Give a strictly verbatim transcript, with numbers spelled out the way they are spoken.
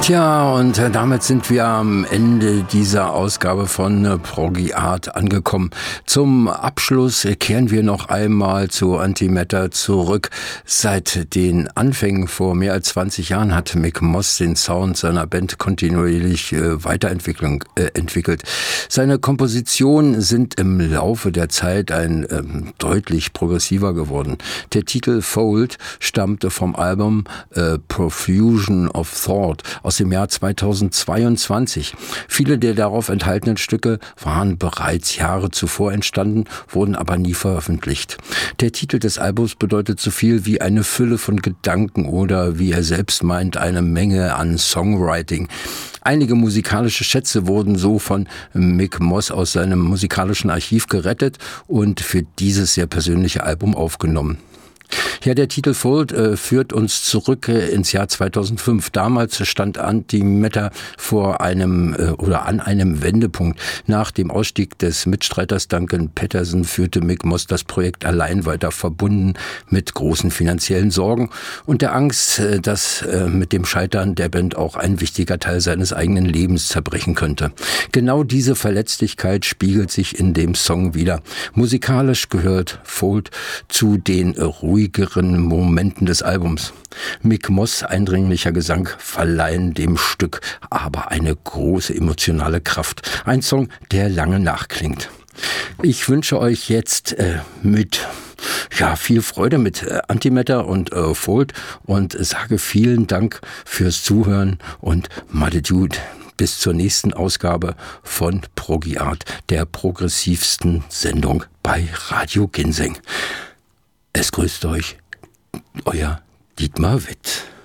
Tja, und damit sind wir am Ende dieser Ausgabe von Proggy Art angekommen. Zum Abschluss kehren wir noch einmal zu Antimatter zurück. Seit den Anfängen vor mehr als zwanzig Jahren hat Mick Moss den Sound seiner Band kontinuierlich äh, weiterentwickelt. Äh, entwickelt. Seine Kompositionen sind im Laufe der Zeit ein äh, deutlich progressiver geworden. Der Titel Fold stammte vom Album äh, Profusion of Thought aus dem Jahr zweitausendzweiundzwanzig. Viele der darauf enthaltenen Stücke waren bereits Jahre zuvor entstanden, wurden aber nie veröffentlicht. Der Titel des Albums bedeutet so viel wie eine Fülle von Gedanken oder, wie er selbst meint, eine Menge an Songwriting. Einige musikalische Schätze wurden so von Mick Moss aus seinem musikalischen Archiv gerettet und für dieses sehr persönliche Album aufgenommen. Ja, der Titel Fold äh, führt uns zurück äh, ins Jahr zweitausendfünf. Damals stand Antimatter vor einem äh, oder an einem Wendepunkt. Nach dem Ausstieg des Mitstreiters Duncan Patterson führte Mick Moss das Projekt allein weiter, verbunden mit großen finanziellen Sorgen und der Angst, äh, dass äh, mit dem Scheitern der Band auch ein wichtiger Teil seines eigenen Lebens zerbrechen könnte. Genau diese Verletzlichkeit spiegelt sich in dem Song wider. Musikalisch gehört Fold zu den äh, ruhigeren Momenten des Albums. Mick Moss' eindringlicher Gesang verleihen dem Stück aber eine große emotionale Kraft. Ein Song, der lange nachklingt. Ich wünsche euch jetzt äh, mit ja viel Freude mit äh, Antimatter und äh, Fold und sage vielen Dank fürs Zuhören und Madedude. Bis zur nächsten Ausgabe von Proggy Art, der progressivsten Sendung bei Radio Ginseng. Es grüßt euch, euer Dietmar Witt.